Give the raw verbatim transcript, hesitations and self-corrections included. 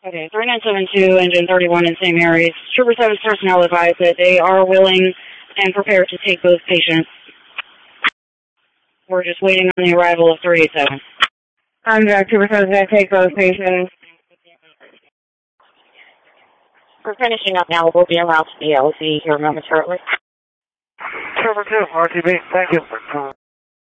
Okay, three nine seven two, engine thirty-one in Saint Mary's. Trooper seven's personnel advised that they are willing and prepared to take both patients. We're just waiting on the arrival of three eight seven. Contact Trooper seven's going to take both patients. We're finishing up now. We'll be around to the L Z here momentarily. Trooper two, R T B, thank you.